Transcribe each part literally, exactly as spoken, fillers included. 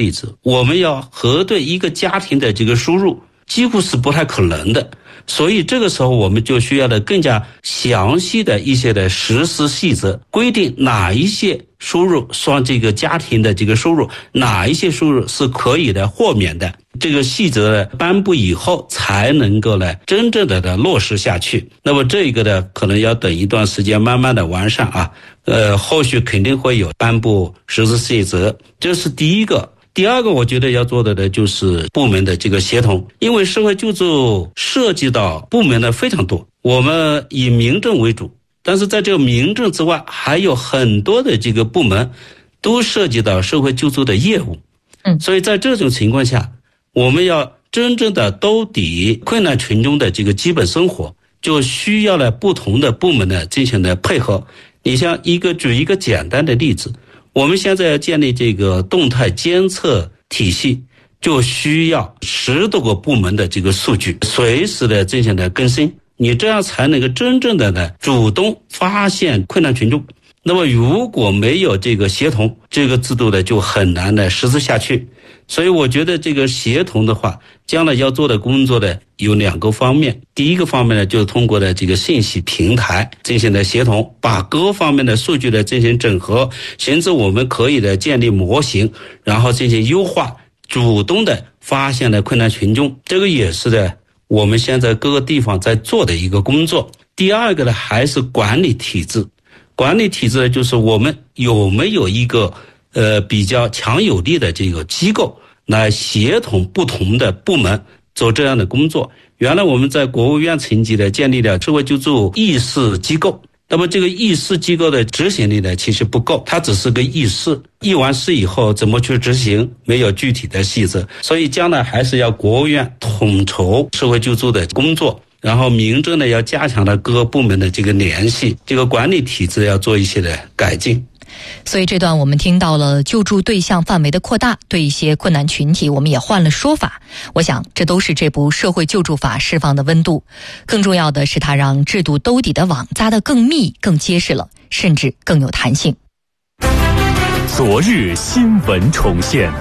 例子，我们要核对一个家庭的这个收入几乎是不太可能的，所以这个时候我们就需要的更加详细的一些的实施细则，规定哪一些收入算这个家庭的这个收入，哪一些收入是可以的豁免的。这个细则颁布以后才能够呢真正的的落实下去。那么这个呢可能要等一段时间慢慢的完善啊，呃后续肯定会有颁布实施细则，这是第一个。第二个我觉得要做的呢就是部门的这个协同，因为社会救助涉及到部门呢非常多，我们以民政为主，但是在这个民政之外还有很多的这个部门都涉及到社会救助的业务。嗯，所以在这种情况下，我们要真正的兜底困难群众的这个基本生活，就需要了不同的部门呢进行的配合。你像一个举一个简单的例子，我们现在要建立这个动态监测体系，就需要十多个部门的这个数据随时的进行的更新，你这样才能够真正的呢主动发现困难群众。那么如果没有这个协同，这个制度呢就很难的实施下去。所以我觉得这个协同的话，将来要做的工作呢有两个方面。第一个方面呢，就是通过的这个信息平台进行的协同，把各方面的数据的进行整合，甚至我们可以的建立模型，然后进行优化，主动的发现了困难群众，这个也是的我们现在各个地方在做的一个工作。第二个呢，还是管理体制。管理体制呢，就是我们有没有一个呃比较强有力的这个机构来协同不同的部门做这样的工作。原来我们在国务院层级的建立了社会救助议事机构，那么这个议事机构的执行力呢其实不够，它只是个议事，议完事以后怎么去执行没有具体的细则，所以将来还是要国务院统筹社会救助的工作，然后民政呢要加强了各个部门的这个联系，这个管理体制要做一些的改进。 所以这段我们听到了救助对象范围的扩大，对一些困难群体我们也换了说法。我想这都是这部社会救助法释放的温度，更重要的是它让制度兜底的网扎得更密更结实了，甚至更有弹性。 昨日新闻重现。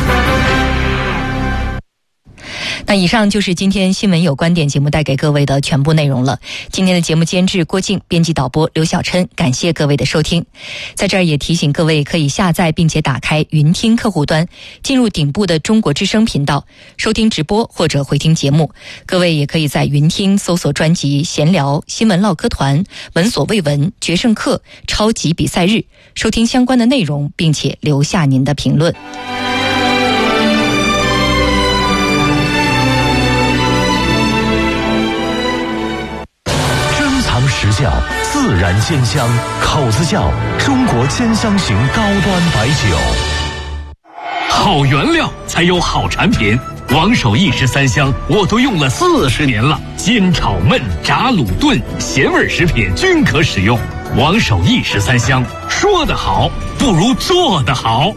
那以上就是今天新闻有观点节目带给各位的全部内容了。今天的节目监制郭靖，编辑导播刘小琛，感谢各位的收听。在这儿也提醒各位可以下载并且打开云听客户端，进入顶部的中国之声频道收听直播或者回听节目。各位也可以在云听搜索专辑闲聊、新闻唠嗑团、闻所未闻、决胜课、超级比赛日，收听相关的内容，并且留下您的评论。 实窖自然煎香，口子窖中国煎香型高端白酒。 好原料才有好产品，王守义十三香我都用了四十年了，煎炒焖炸卤炖咸味食品均可使用。王守义十三香，说得好不如做得好。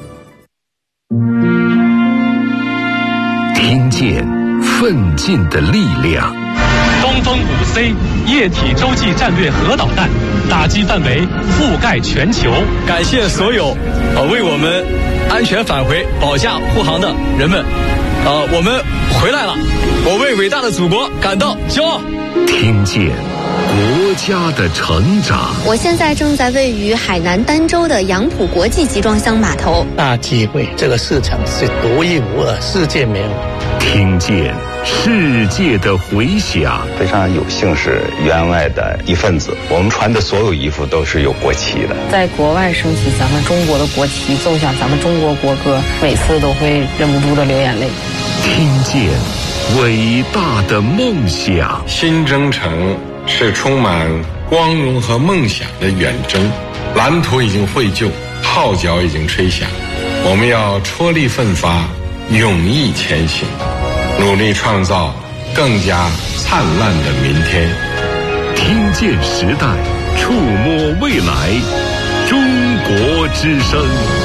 听见奋进的力量。 东风五 C 液体洲际战略核导弹打击范围覆盖全球。 感谢所有呃为我们安全返回保驾护航的人们，呃我们回来了，我为伟大的祖国感到骄傲。 听见国家的成长。 我现在正在位于海南儋州的杨浦国际集装箱码头。 大机会，这个市场是独一无二，世界没有。 听见世界的回响。 非常有幸是员外的一份子，我们穿的所有衣服都是有国旗的。 在国外升起咱们中国的国旗，奏响咱们中国国歌，每次都会忍不住的流眼泪。 听见伟大的梦想。 新征程是充满光荣和梦想的远征，蓝图已经绘就，号角已经吹响，我们要踔厉奋发，勇毅前行，努力创造更加灿烂的明天。 听见时代，触摸未来，中国之声。